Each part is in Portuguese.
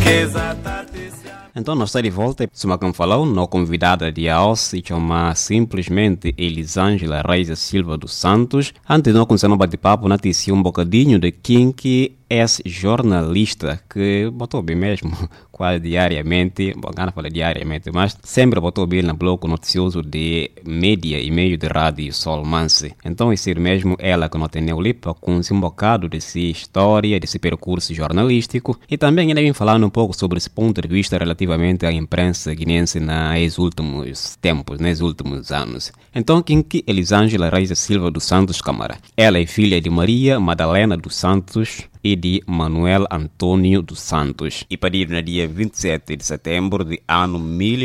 Então nós estamos de volta. Como como falou, nossa convidada de hoje se chama simplesmente Elisângela Reis Silva dos Santos. Antes de nós começar o bate-papo, nós disse um bocadinho de quem que é jornalista, que botou bem mesmo, quase diariamente, bom, não fala diariamente, mas sempre botou bem no bloco noticioso de mídia e meio de rádio Solmanse. Então, esse mesmo ela que não tem Neulipa, com um bocado desse história, desse percurso jornalístico, e também ele vem falando um pouco sobre esse ponto de vista relativamente à imprensa guinense nos últimos tempos, nos últimos anos. Então, quem que Elisângela Reis Silva dos Santos Câmara? Ela é filha de Maria Madalena dos Santos e de Manuel Antônio dos Santos, e pariu no dia 27 de setembro de ano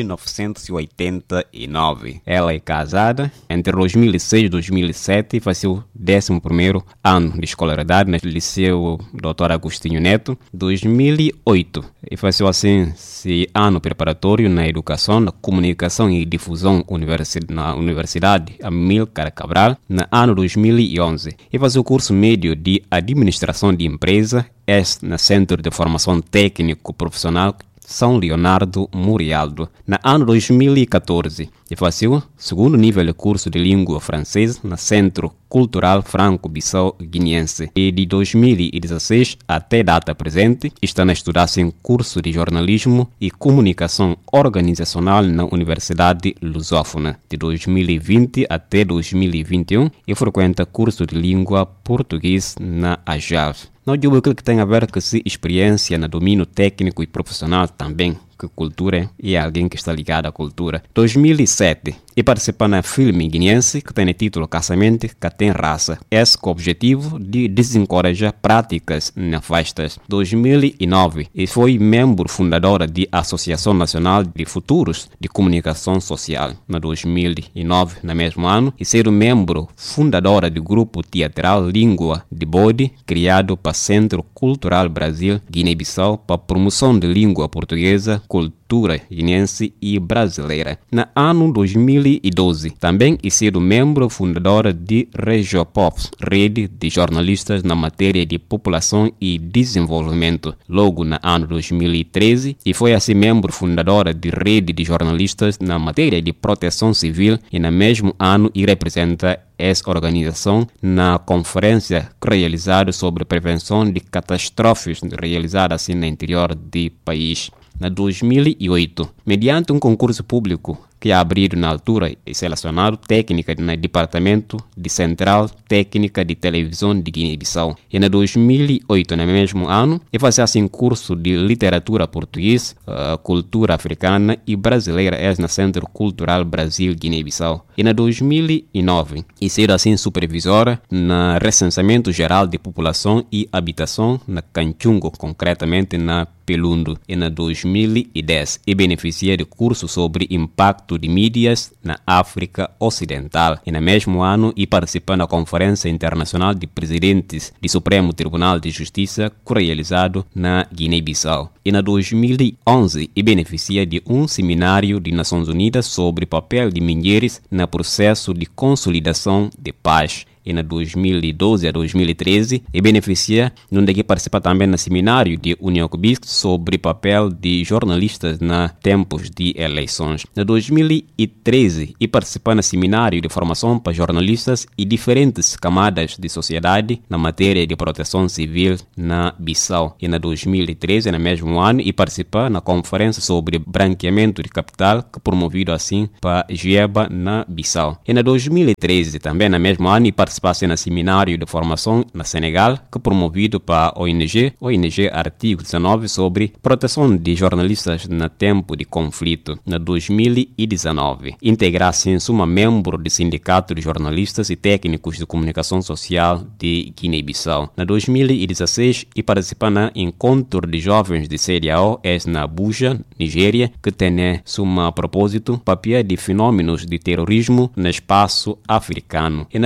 1989. Ela é casada entre 2006 e 2007 e faz o 11º ano de escolaridade no Liceu Dr. Agostinho Neto, 2008, e faz assim esse ano preparatório na Educação, na Comunicação e Difusão na Universidade Amílcar Cabral, no ano 2011, e faz o curso médio de Administração de Empresas no Centro de Formação Técnico Profissional São Leonardo Murialdo, no ano 2014, e faz o segundo nível de curso de língua francesa no Centro Cultural Franco-Bissau Guineense, e de 2016 até data presente está a estudar em curso de jornalismo e comunicação organizacional na Universidade Lusófona, de 2020 até 2021, e frequenta curso de língua português na AJAV. Não digo aquilo que tem a ver com essa experiência no domínio técnico e profissional também, que cultura e alguém que está ligado à cultura. 2007, e participa na filme guineense que tem o título Casamento que tem raça. Esse com o objetivo de desencorajar práticas nefastas. 2009, e foi membro fundadora da Associação Nacional de Futuros de Comunicação Social. Na 2009, no mesmo ano, e ser membro fundadora do grupo teatral Língua de Bode, criado para Centro Cultural Brasil Guiné-Bissau para promoção de língua portuguesa, cultura guinense e brasileira. No ano 2012, também e sido membro fundadora de Regiopop, rede de jornalistas na matéria de população e desenvolvimento. Logo no ano 2013, e foi assim membro fundadora de rede de jornalistas na matéria de proteção civil, e no mesmo ano e representa essa organização na conferência realizada sobre prevenção de catástrofes realizada assim no interior do país. Na 2008, mediante um concurso público que abriu na altura e selecionado técnica no Departamento de Central Técnica de Televisão de Guiné-Bissau. E na 2008, no mesmo ano, e fazia assim curso de literatura portuguesa, cultura africana e brasileira no Centro Cultural Brasil Guiné-Bissau. E na 2009, e ser assim supervisora no Recenseamento Geral de População e Habitação na Canchungo, concretamente na Pelundo. E na 2010, e beneficia de curso sobre impacto de mídias na África Ocidental. E no mesmo ano, e participa na Conferência Internacional de Presidentes do Supremo Tribunal de Justiça, realizado na Guiné-Bissau. E na 2011, e beneficia de um seminário de Nações Unidas sobre papel de mulheres no processo de consolidação de paz. E na 2012 a 2013, e beneficia de participar também no seminário de União Cubisco sobre papel de jornalistas na tempos de eleições. Na 2013, e participar no seminário de formação para jornalistas e diferentes camadas de sociedade na matéria de proteção civil na Bissau. E na 2013, no mesmo ano, e participar na conferência sobre branqueamento de capital, que promovido assim para Gieba na Bissau. E na 2013, também no mesmo ano, e participasse no seminário de formação na Senegal, que promovido para a ONG Artigo 19 sobre proteção de jornalistas no tempo de conflito. Na 2019, integra-se em suma membro do Sindicato de Jornalistas e Técnicos de Comunicação Social de Guiné-Bissau. Na 2016, e participa no Encontro de Jovens de CDAO na Abuja, Nigéria, que tem suma propósito papel de fenômenos de terrorismo no espaço africano. E na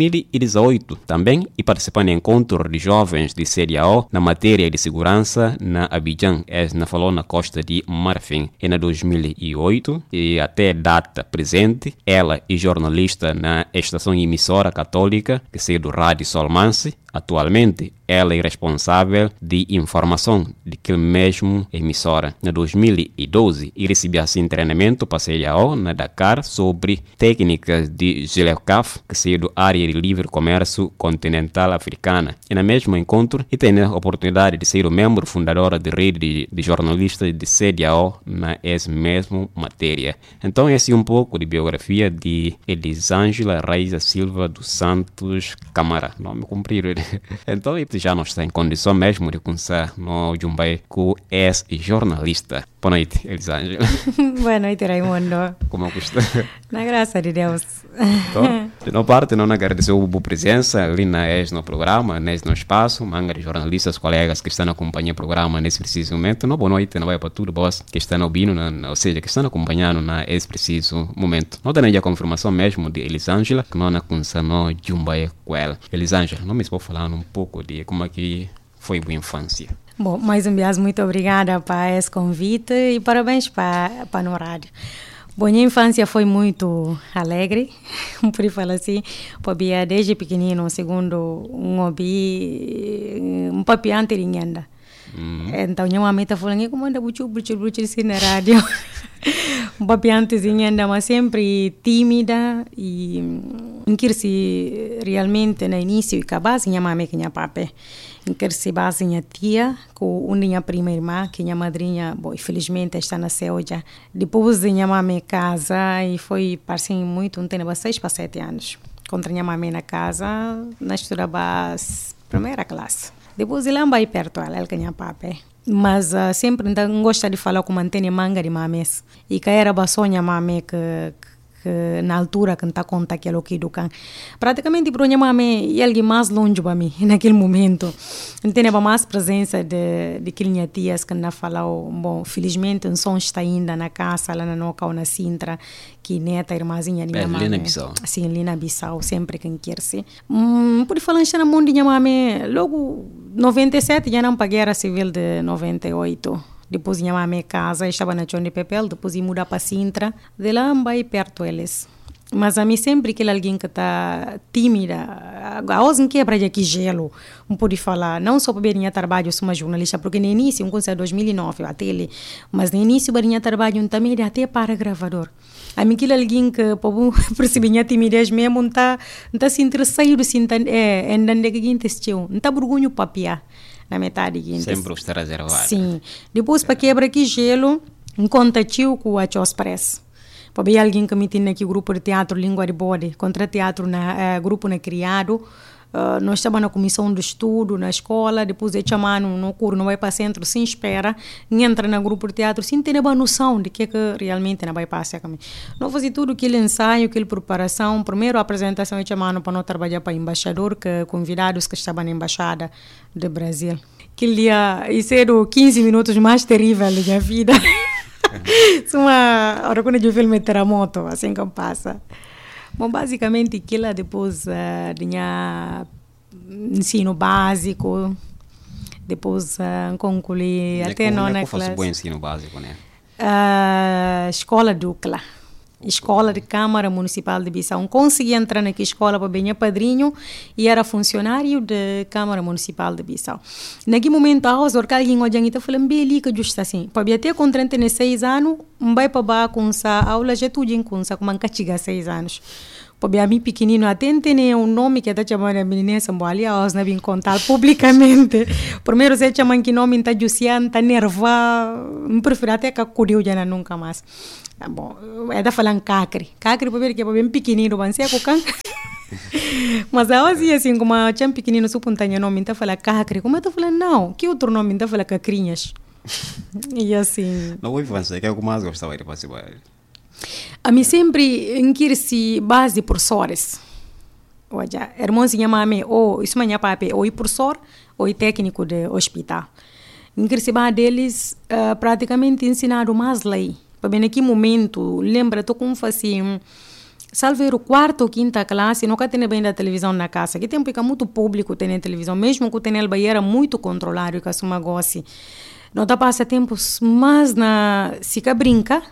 2018 também, e participando em encontro de jovens de CDAO na matéria de segurança na Abidjan, na falou na Costa de Marfim. E na 2008, e até data presente, ela é jornalista na estação emissora católica, que é do Rádio Solmanse, Atualmente, ela é responsável de informação daquele mesmo emissora. Em 2012, e recebi assim treinamento para CIAO na Dakar sobre técnicas de GLECAF, que é do Área de Livre Comércio Continental Africana. E no mesmo encontro, e tenho a oportunidade de ser o membro fundador da rede de jornalistas de CIAO na mesma matéria. Então, esse é um pouco de biografia de Elisângela Raiza Silva dos Santos Camara. Nome comprido. Então, já não está em condição mesmo de começar no Jumbai com esse jornalista. Boa noite, Elisângela. Boa noite, Raimundo. Como é que está? Na graça de Deus. Então, de nossa parte, não agradecer a boa presença ali no programa, no espaço, manga de jornalistas, colegas que estão acompanhando o programa nesse preciso momento. Não, boa noite, não vai para tudo, boss, que estão ouvindo, ou seja, que estão acompanhando nesse preciso momento. Não tem a confirmação mesmo de Elisângela, que não começa no Jumbai com ela. Elisângela, não me estou falando um pouco de como é que foi a boa infância. Bom, mais uma vez, muito obrigada para esse convite e parabéns para no rádio. Bom, minha infância foi muito alegre, por falar assim, porque desde pequenino, segundo um papiante de Nhanda. Então, minha mãe está falando, como anda buchu assim na rádio. Um papiantezinho ainda, mas sempre tímida e se realmente no início e base minha mãe que minha papai se base minha tia com minha prima irmã que minha madrinha, bom, infelizmente está na já. Depois minha mãe casa e foi assim muito, tem 6 para 7 anos. Contra minha mãe na casa, na estudava primeira classe. Depois ele vai perto ela que minha papai. Mas sempre não gosta de falar com mantém manga de mames. E que era só minha mãe que na altura que está conta aquilo que do can. Praticamente para minha mãe e alguém mais longe para mim naquele momento. Não tinha mais presença de que minha tias que não falou. Bom, felizmente um som está ainda na casa lá na Noca ou na Sintra que neta irmãzinha de minha mãe. Lina Bissau. Sim, Lina Bissau, sempre que quer se. Por falar na mão de minha mãe, logo 97 já não paguei a guerra civil de 98. Depois minha mãe casa, estava na Chão de Pepel, depois ia mudar para Sintra, de lá vai perto eles. Mas a mim sempre que alguém que está tímida, a hoje não quebra de aqui gelo, não pode falar, não só para ver minha trabalho, eu sou uma jornalista, porque no início, eu comecei em 2009, a tele, mas no início para minha trabalho, também até para gravador. A mim que alguém que percebe minha timidez mesmo, não está se interessado, ainda que alguém testiu, não está vergonha papiar. Na metade. Sempre está reservado. Sim. Depois, para quebrar aqui gelo, contatiu com a Chos Press. Para ver alguém que me tinha aqui grupo de teatro Língua de Bode, contra teatro, grupo na criado. Nós estávamos na comissão de estudo, na escola, depois de chamar no curso, não vai para centro, sem espera, entra no grupo de teatro, sem ter a noção de que realmente não vai passar. Não fazia tudo aquele ensaio, aquela preparação. Primeiro a apresentação é chamando para não trabalhar para embaixador, que convidados que estavam na embaixada do Brasil. Aquele dia, isso era 15 minutos mais terrível da minha vida. Hora quando eu filme Terremoto, assim que passa. Bom, basicamente, aquilo depois tinha ensino básico, depois concluí até nona classe. Como foi o bom ensino básico, né? Escola Ducla, escola de Câmara Municipal de Bissau. Consegui entrar naquela escola para bem padrinho e era funcionário da Câmara Municipal de Bissau. Naquele momento, a Osor, que alguém olhando e falou, bem, que justo assim. Para até com 36 anos, vai para com a aula, já tudo em consa, como que chega 6 anos. Para mim pequenino, até tem um nome que está chamando a menina Samboali, a Osna vim contar publicamente. Primeiro, você chama que nome está justiando, está nervosa, não prefiro até que acudiu já nunca mais. Bom, é da falando cacre. Cacre, para ver que é bem pequenino, mas é com can. Mas a Osna, assim, como a chama pequenino, supontanha nome, está falando cacre. Como eu estou falando, não, que outro nome está falando cacrinhas? E assim... Não vou avançar, que é o que mais gostava de participar. A mim sempre inquiri-se base professores. Olha, irmãozinha mãe, ou isso minha papai, ou professor, ou técnico de hospital. Inquiri-se base deles, praticamente ensinado mais lei. Para bem naquele momento, lembra, estou como assim, salveiro quarta ou quinta classe, nunca tem bem da televisão na casa. Que tempo que muito público tem na televisão, mesmo que o tenel era muito controlado, que a suma gosse. Não dá passa tempos, mas se que brinca,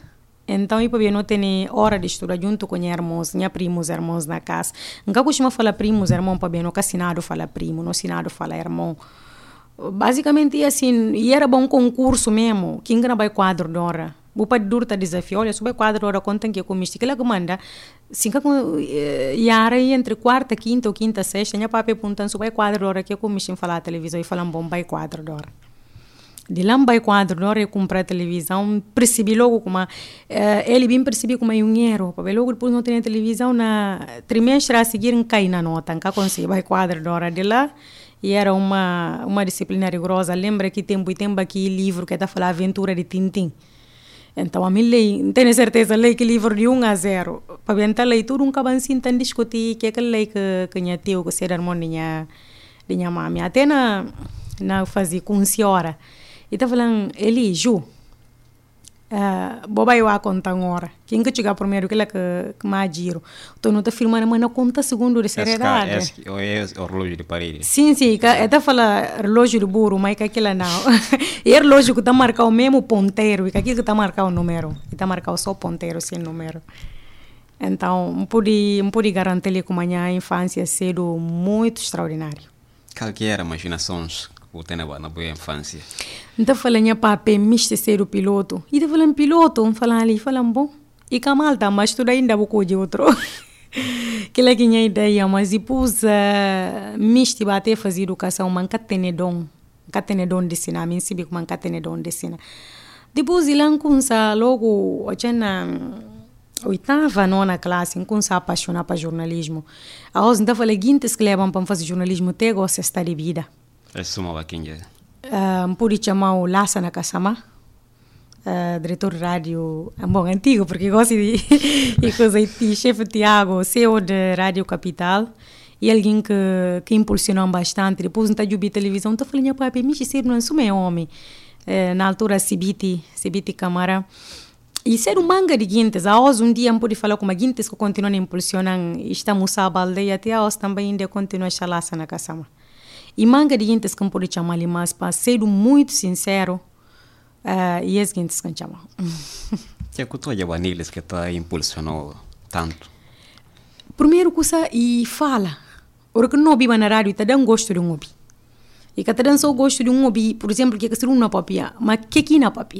Então, eu não tenho hora de estudar junto com meus primos, irmãos na casa. Nunca costumo falar primos, irmão, para não assinado fala primo, não assinado fala irmão. Basicamente, assim, e era bom concurso mesmo. Quem não vai quadro de hora? O pai duro desafio, olha, se vai quadro de hora, conta que eu comiste. Que ela manda, se e aí entre quarta, quinta ou quinta, sexta, minha papai perguntando se vai quadro de hora que eu comiste em falar a televisão e falam, bom, vai quadro de hora. De lá vai quadro de hora eu comprar a televisão, percebi logo como, ele bem percebi como é um erro, porque logo depois não tinha televisão, na trimestre a seguir não cai na nota, não consegui, vai quadro de hora de lá. E era uma disciplina rigorosa. Lembra que tem aqui livro que está falando Aventura de Tintim. Então, a mim leio, não tenho certeza, leio que livro de 1-0. Para ver a leitura, nunca vai se discutir que é aquele lei que minha tio, que será irmão de minha mãe. Até na fazia com senhora. E está falando, ele, Ju, boba eu a conta agora. Quem que chega primeiro, que é que mais giro. Então não está filmando, mas não conta segundo de seriedade. É o relógio de parede. Sim, está falando relógio de burro, mas que aquilo não. É relógio que está marcado o mesmo ponteiro, e que aquilo que está marcado o número. Está marcado só o ponteiro, sem número. Então, não pude garantir que a minha infância cedo muito extraordinário. Qual que era a imaginação que você teve na boa infância? Então, falando papai, mister ser o piloto. E eu falando piloto, falando ali, falando bom. E que malta, mas tudo ainda vou de outro. Que é que minha ideia, mas depois, mister bater fazer educação, mas não tem dom de ensinar, me ensinar como não tem dom de ensinar. Depois, ele começa logo, na oitava, nona classe, começa a apaixonar para jornalismo. A hoje, então, falei, guintes que levam para fazer jornalismo, te gosta esta de vida. É suma quem é? Pude chamar o Lassa Nakasama, diretor de rádio, bom, antigo, porque gosto de coisa de chefe Tiago, CEO de Rádio Capital, e alguém que impulsionou bastante. Depois, não vi televisão, então falei, papai, me ser não sou meu homem. Na altura, Cibiti Câmara. E ser um manga de guintes. A hoje, um dia, eu pude falar com a guintes que continuam impulsionando, estamos a baldeia, até a hoje também ainda continua a Lassa Nakasama. E manga de gente que pode chamar ali, mas para ser muito sincero, e as gente que chamam. Que é que tu olha que está impulsionou tanto? Primeiro coisa, e fala. Ora que não ouvi na rádio, está dando gosto de ouvir. E que está dando só gosto de ouvir, por exemplo, que é ser uma papia, mas que na papia?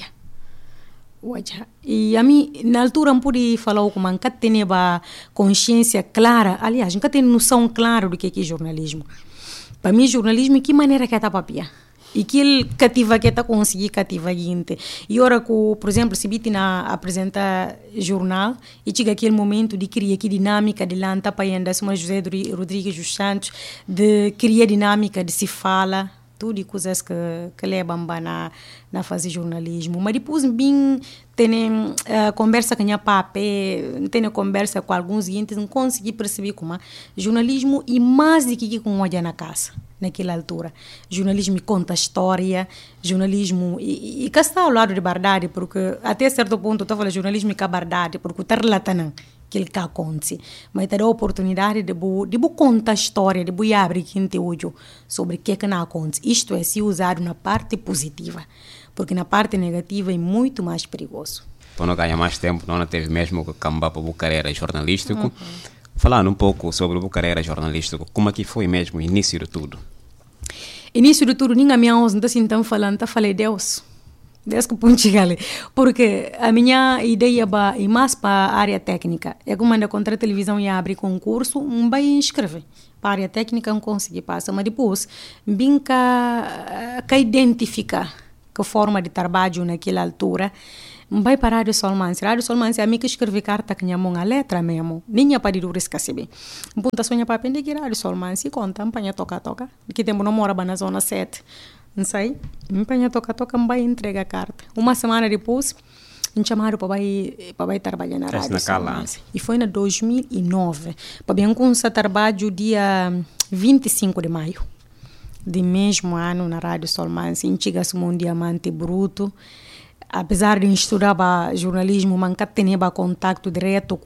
E a mim, na altura, não pude falar com uma que tem consciência clara, aliás, não tem noção clara do que é jornalismo. Para mim, jornalismo, que maneira que está papia? E que ele cativa, que está conseguir cativar gente. E ora que, por exemplo, se Bitina apresenta jornal, e chega aquele momento de criar que dinâmica de lá, para ainda, como José Rodrigues dos Santos, de criar dinâmica de se fala, tudo e coisas que levam na fazer jornalismo. Mas depois, bem, tem conversa com a papai, tem conversa com alguns seguintes, não consegui perceber como jornalismo e mais do que com olha na casa, naquela altura. Jornalismo conta história, jornalismo e que está ao lado de verdade, porque até certo ponto eu falando jornalismo é verdade, porque está relatando aquilo que acontece, mas te dá a oportunidade de contar a história, de abrir conteúdo sobre o que não acontece. Isto é, se usado na parte positiva, porque na parte negativa é muito mais perigoso. Para não ganhar mais tempo, não teve mesmo que cambar para o carreira jornalístico. Falando um pouco sobre o carreira jornalístico, como é que foi mesmo o início de tudo? Início de tudo, ninguém me ouve, então falando, falei Deus que ponte ali, porque a minha ideia é mais para a área técnica. É como anda contra a televisão e abre concurso, vai inscrever. Para a área técnica não consegui passar, mas depois vim cá identificar que forma de trabalho naquela altura. Vai para a Rádio Solmance. Rádio Solmance é a mim que escrevi carta que minha mão a letra mesmo. Nem para ir esquecer. Ponta sonha para aprender que Rádio Solmance e conta, empanha toca. Que tempo não mora na zona 7. Não sei. Empanha toca, vai entregar a carta. Uma semana depois, me chamaram para ir trabalhar na Rádio Solmance. E foi em 2009. Para eu começar a trabalho dia 25 de maio. De mesmo ano na Rádio Solmance. Enchiga-se um diamante bruto. Apesar de estudar jornalismo, mas nunca tinha contato direto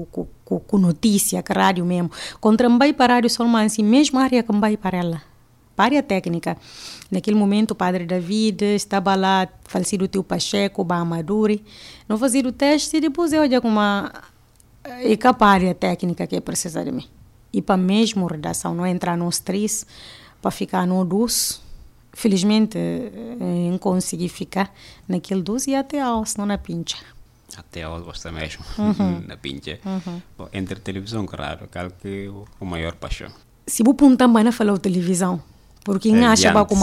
com notícia, com rádio mesmo. Contra vai para a Rádio Solmance, mesmo a área que vai para ela. para a área técnica. Naquele momento, o padre David estava lá, falecido o tio Pacheco, o Amaduri. Não fazia o teste e depois eu olhei com uma... E para a área técnica que é precisa de mim. E para mesmo redação, não entrar nos três, para ficar no dos. Felizmente, não consegui ficar naquele dos e até a senão na pincha. Até hoje você mesmo, na pincha. Bom, entre televisão e rádio, qual que é a maior paixão? Se vou apontar também a falar televisão, porque não acha como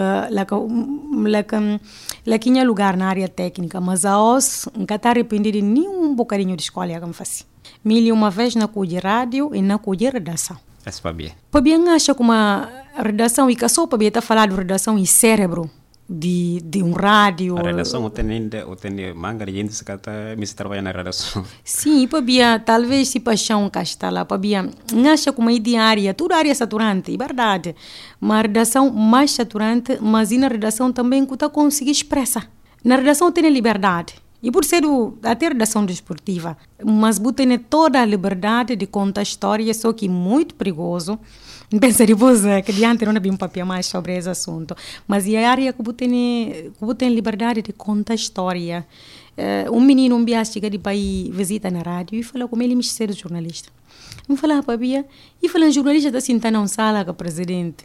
lá tinha lugar na área técnica, mas a hoje nunca está arrependido de nenhum bocadinho de escolha que me fazia. Mil uma vez na cuide rádio e na cuide redação. Esse para bem. Para bem acha como a redação e que só para bem está falando de redação e cérebro. De rádio. A redação, eu tenho manga de gente que me trabalha na redação. Sim, para bia, talvez se paixão que está lá, para bia, acha como é diária, toda área saturante, é verdade. Mas a redação mais saturante, mas na redação também que está conseguir expressar. Na redação tem a liberdade. E por ser até redação desportiva, mas tem toda a liberdade de contar história, só que muito perigoso. Penso depois que diante não havia um papel mais sobre esse assunto. Mas é a área que tem liberdade de contar história. Um menino, bicho, chega de país, visita na rádio e fala como ele me ser jornalista. Eu falo, papia, e fala, jornalista está sentando na sala com o presidente.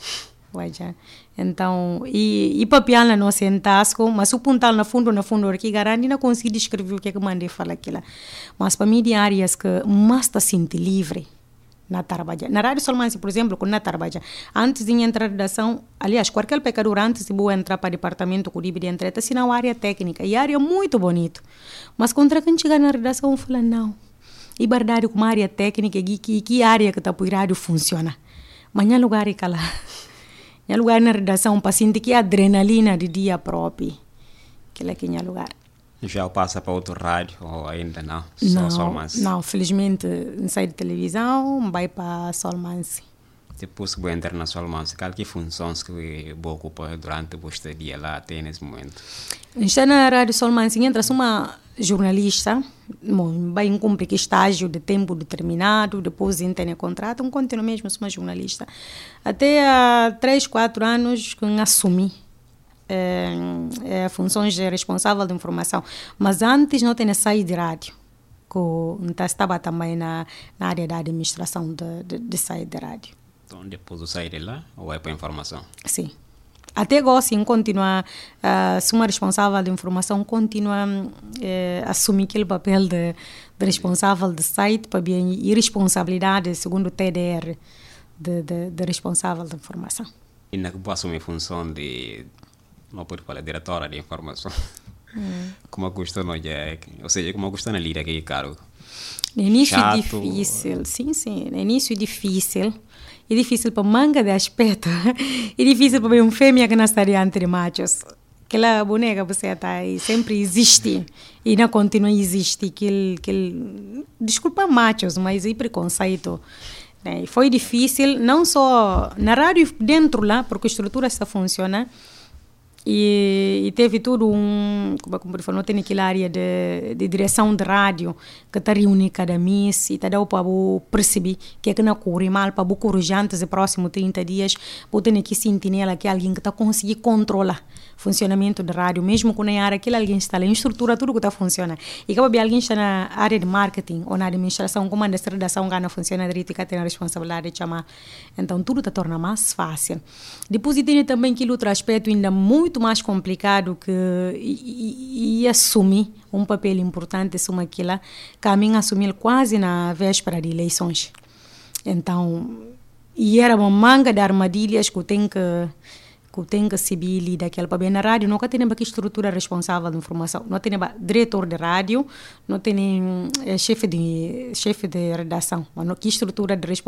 Então, e papial na nossa entasco, mas o pontal na fundo, aqui garante não consegui descrever o que é que mandei falar aquilo. Mas para mim, de áreas que mais está sente livre. Na Tarbaja. Na Rádio Solmansi, por exemplo, quando na Tarbaja, antes de entrar na redação, aliás, qualquer pecador antes de entrar para o departamento que de entrar, está assinando a área técnica, e a área é muito bonita. Mas contra quem chegar na redação, fala, não. E verdade, como a área técnica, que área que está para o rádio funciona. Mas não lugar é lá. Não lugar na redação, para sentir que a adrenalina de dia próprio. Que é que não lugar. Já passa para outro rádio ou ainda não? Só Solmansi? Não, felizmente não sai de televisão, vai para Solmansi. Depois que vou entrar na Solmansi, qual que funções que vou ocupar durante o seu dia lá até nesse momento? Está na Rádio Solmansi, entra uma jornalista, vai cumprir que estágio de tempo determinado, depois entra no contrato, continua mesmo uma jornalista. Até há 3, 4 anos que assumi. Funções de responsável de informação, mas antes não tinha saído de rádio, que estava também na área da administração de sair de rádio. Então depois de sair de lá, ou vai para a informação? Sim. Até agora, sim, continua, se uma responsável de informação, continua a assumir aquele papel de responsável de site, para bem, e responsabilidade, segundo o TDR, de responsável de informação. E na que posso assumir a função de... não pode falar diretora de informação. Como gostou não é, ou seja, como gostou na lida que é caro. No início é difícil, sim, no início é difícil para manga de aspecto, é difícil para uma fêmea que não está diante de machos. Aquela boneca você está aí, sempre existe e não continua a existir, desculpa machos, mas é preconceito. Foi difícil, não só na rádio dentro lá, porque a estrutura está funcionando. E teve tudo como falou, tem aquela área de direção de rádio que está reunida cada mês e está dando para perceber que é que não corre mal, para corrigir antes dos próximos 30 dias, para ter aqui sentinela que é alguém que está conseguindo controlar o funcionamento da rádio, mesmo quando na área que alguém está lá, em estrutura tudo que está funcionando. E que alguém está na área de marketing ou na administração, como essa redação não funciona direito e que tem a responsabilidade de chamar. Então tudo está torna mais fácil. Depois tem também aquele outro aspecto ainda muito mais complicado que e assumir um papel importante sobre aquilo, que a mim assumir quase na véspera de eleições. Então, e era uma manga de armadilhas que eu tenho que saber daquela para bem na rádio, nunca tem aqui estrutura responsável de informação, não tem diretor de rádio, não tem chefe de redação, mas que estrutura de